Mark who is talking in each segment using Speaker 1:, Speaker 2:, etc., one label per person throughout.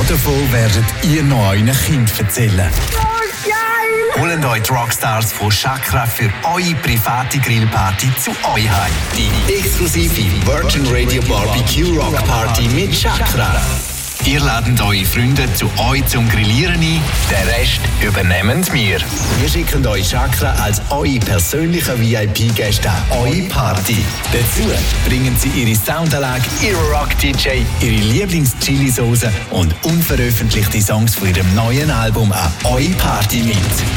Speaker 1: davon werdet ihr noch euren Kindern erzählen.
Speaker 2: Oh, geil!
Speaker 1: Holen euch die Rockstars von Chakra für eure private Grillparty zu euch heim. Die exklusive Virgin Radio Barbecue Rock Party mit Chakra. Ihr ladet eure Freunde zu euch zum Grillieren ein, den Rest übernehmen wir. Wir schicken euch Chakra als eure persönlichen VIP-Gäste an eure Party. Dazu bringen sie ihre Soundanlage, ihre Rock-DJ, ihre Lieblings-Chili-Sauce und unveröffentlichte Songs von ihrem neuen Album an eure Party mit.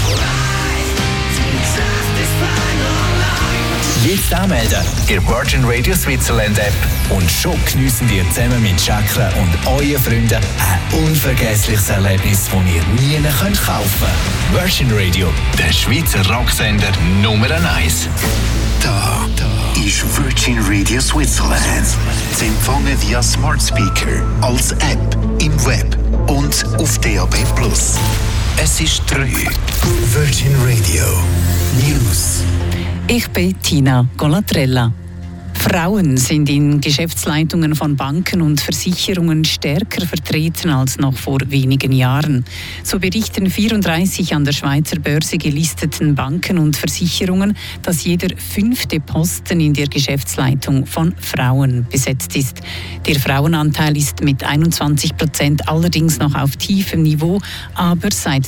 Speaker 1: Jetzt anmelden, ihr Virgin Radio Switzerland App und schon geniessen ihr zusammen mit Chakra und euren Freunden ein unvergessliches Erlebnis, das ihr nie kaufen könnt. Virgin Radio, der Schweizer Rocksender Nummer 1.
Speaker 3: Da ist Virgin Radio Switzerland. Sie empfangen via Smart Speaker, als App, im Web und auf DAB+. Es ist 3. Virgin Radio News.
Speaker 4: Ich bin Tina Golatrella. Frauen sind in Geschäftsleitungen von Banken und Versicherungen stärker vertreten als noch vor wenigen Jahren. So berichten 34 an der Schweizer Börse gelisteten Banken und Versicherungen, dass jeder 5. Posten in der Geschäftsleitung von Frauen besetzt ist. Der Frauenanteil ist mit 21% allerdings noch auf tiefem Niveau, aber seit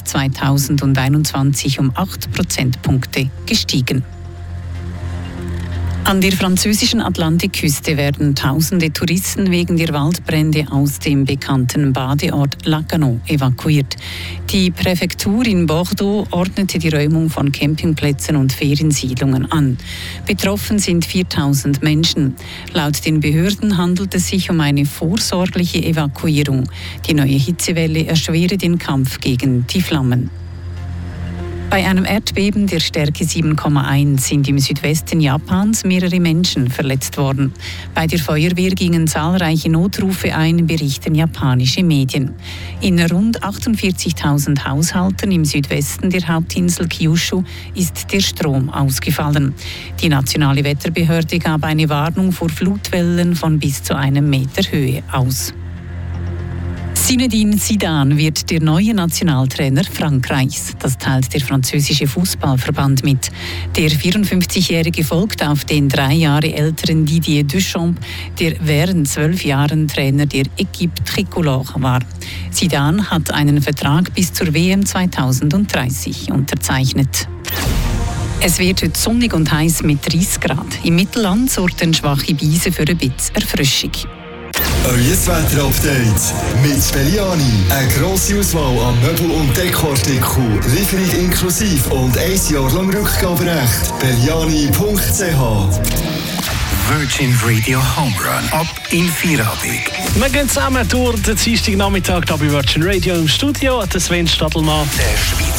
Speaker 4: 2021 um 8 Prozentpunkte gestiegen. An der französischen Atlantikküste werden tausende Touristen wegen der Waldbrände aus dem bekannten Badeort Lacanau evakuiert. Die Präfektur in Bordeaux ordnete die Räumung von Campingplätzen und Feriensiedlungen an. Betroffen sind 4000 Menschen. Laut den Behörden handelt es sich um eine vorsorgliche Evakuierung. Die neue Hitzewelle erschwere den Kampf gegen die Flammen. Bei einem Erdbeben der Stärke 7,1 sind im Südwesten Japans mehrere Menschen verletzt worden. Bei der Feuerwehr gingen zahlreiche Notrufe ein, berichten japanische Medien. In rund 48.000 Haushalten im Südwesten der Hauptinsel Kyushu ist der Strom ausgefallen. Die nationale Wetterbehörde gab eine Warnung vor Flutwellen von bis zu 1 Meter Höhe aus. Zinedine Zidane wird der neue Nationaltrainer Frankreichs. Das teilt der französische Fußballverband mit. Der 54-Jährige folgt auf den 3 Jahre älteren Didier Deschamps, der während 12 Jahren Trainer der Équipe Tricolore war. Zidane hat einen Vertrag bis zur WM 2030 unterzeichnet. Es wird heute sonnig und heiß mit 30 Grad. Im Mittelland sorgen schwache Brise für ein bisschen Erfrischung.
Speaker 5: Euer Wetter-Update mit Belliani. Eine grosse Auswahl an Möbel- und Dekoartikeln. Lieferung inklusive und 1 Jahr lang Rückgaberecht. Belliani.ch.
Speaker 3: Virgin Radio Home Run. Ab in Feierabend.
Speaker 6: Wir gehen zusammen durch den Dienstagnachmittag bei Virgin Radio im Studio. Der Sven Stadelmann.
Speaker 3: Der